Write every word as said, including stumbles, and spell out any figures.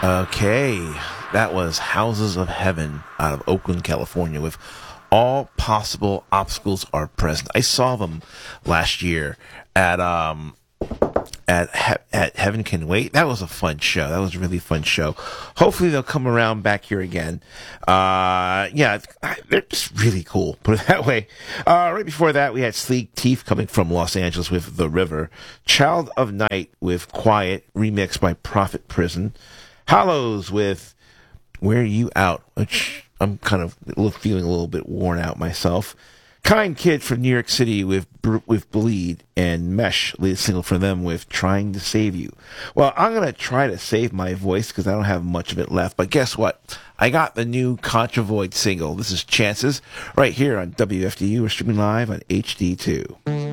Okay, that was Houses of Heaven out of Oakland, California, with All Possible Obstacles Are Present. I saw them last year at um at he- at Heaven Can Wait. That was a fun show. That was a really fun show. Hopefully they'll come around back here again. Uh, yeah, they're just really cool. Put it that way. Uh, right before that, we had Sleek Teeth coming from Los Angeles with The River. Child of Night with Quiet, remixed by Prophet Prison. Hollows with Wear You Out, which I'm kind of feeling a little bit worn out myself. Kind Kid from New York City with with Bleed, and Mesh, lead single from them with Trying to Save You. Well, I'm going to try to save my voice because I don't have much of it left. But guess what? I got the new Contra Void single. This is Chances right here on W F D U. We're streaming live on H D two.